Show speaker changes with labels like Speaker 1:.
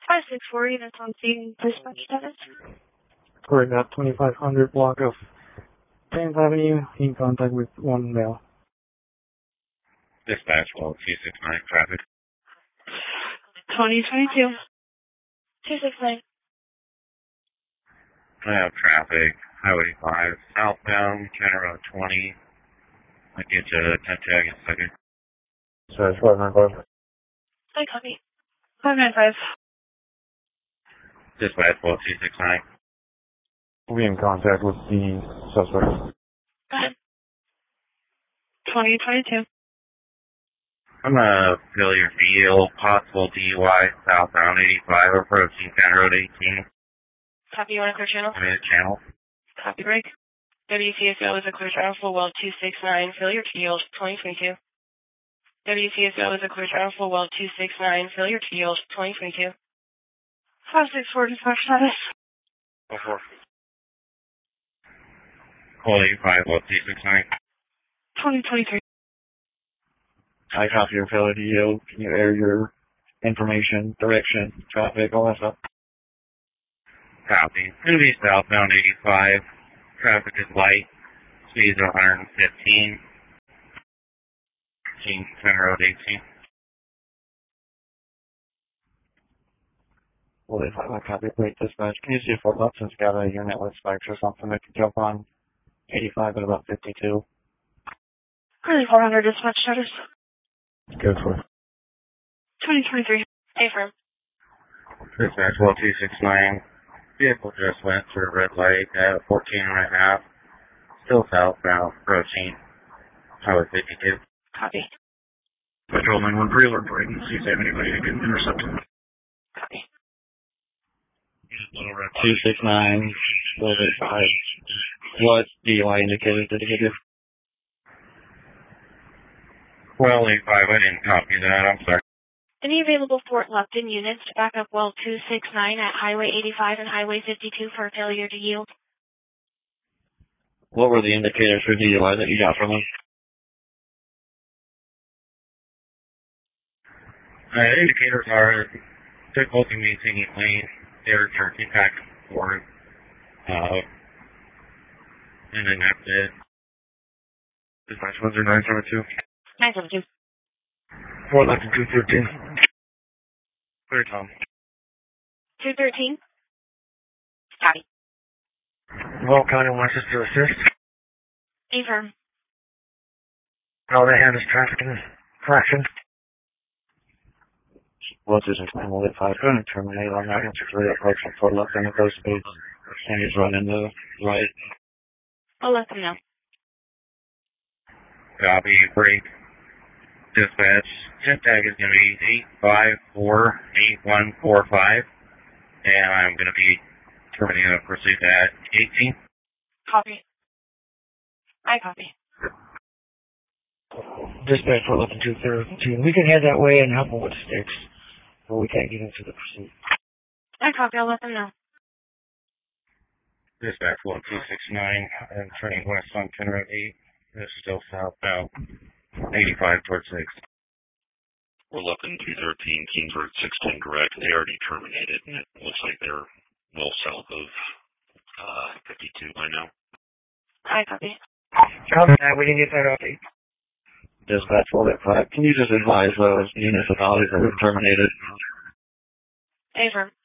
Speaker 1: 564 units on scene, dispatch status.
Speaker 2: We're at 2500 block of 10th Avenue, in contact with one male.
Speaker 3: Dispatch 12269, traffic.
Speaker 1: 2022. 269.
Speaker 3: I have traffic, Highway 5, southbound, County Road 20. I get you a 10 tag in a second.
Speaker 2: Dispatch 595.
Speaker 1: I copy. 595.
Speaker 3: Dispatch 12269.
Speaker 2: We'll be in contact with the suspect.
Speaker 1: Go ahead. 2022.
Speaker 3: I'm a failure field, possible DUI, southbound 85, approaching County Road 18.
Speaker 1: Copy, you want a clear channel?
Speaker 3: I'm in a channel.
Speaker 1: Copy break. WCSO is a clear channel for well 269, failure field, 2022. WCSO is a clear channel for well 269, failure field, 2022. 564 dispatch status.
Speaker 3: 04. Call 85, 12269.
Speaker 1: 2023.
Speaker 2: I copy your failure to yield. Can you air your information, direction, traffic, all that stuff?
Speaker 3: Copy. Going to be southbound 85. Traffic is light. Speed is 115. County Road 18.
Speaker 2: Well, if I copy great dispatch, can you see if Fort Lutson's got a unit with spikes or something that could jump on 85 at about 52?
Speaker 1: Currently 400 dispatch status.
Speaker 2: Good for
Speaker 1: 2023. A-firm.
Speaker 3: Dispatch 12269. Vehicle just went through a red light at 14 and a half. Still southbound, approaching Highway 52.
Speaker 1: Copy.
Speaker 2: Patrolman 13 alert for agency. See if anybody can intercept him.
Speaker 1: Copy.
Speaker 2: 269, 5. What DUI indicators did he give you?
Speaker 3: Well, 85, I didn't copy that, I'm sorry.
Speaker 1: Any available Fort Lupton units to back up well 269 at Highway 85 and Highway 52 for failure to yield?
Speaker 2: What were the indicators for DUI that you got from him?
Speaker 3: Indicators are difficulty maintaining lane, air jerking back and forth, and then that's it. Dispatch 10972.
Speaker 1: 972.
Speaker 2: Fort Lupton 213.
Speaker 3: Clear Tom.
Speaker 1: 213. Copy.
Speaker 2: Well, County wants us to assist.
Speaker 1: A-firm.
Speaker 2: All they have is traffic infraction. Well, this is a 5 going to terminate on that 163 approach from Fort Lupton at those speeds. And he's running the right.
Speaker 1: I'll let them know.
Speaker 3: Copy, break. Dispatch, 10 tag is going to be 8548145, and I'm going to be terminating a pursuit at 18.
Speaker 1: Copy. I copy.
Speaker 2: Dispatch Fort Lupton 213. We can head that way and help them with sticks, but we can't get into the pursuit.
Speaker 1: I copy. I'll let them know.
Speaker 3: Dispatch 1269, I'm turning west on County Road 8. This is still southbound, 85 towards 6.
Speaker 4: We're looking 213, Kingsburg 16, correct. They already terminated, and it looks like they're well south of 52 by now.
Speaker 1: I copy.
Speaker 2: Copy that. We didn't get that update. Dispatch 485. Can you just advise those municipalities that were terminated?
Speaker 1: A-firm.